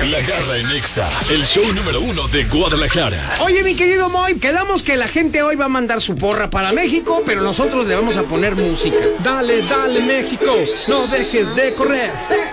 La Garra en Nexa, el show número 1 de Guadalajara. Oye, mi querido Moy, quedamos que la gente hoy va a mandar su porra para México, pero nosotros le vamos a poner música. Dale, dale, México, no dejes de correr.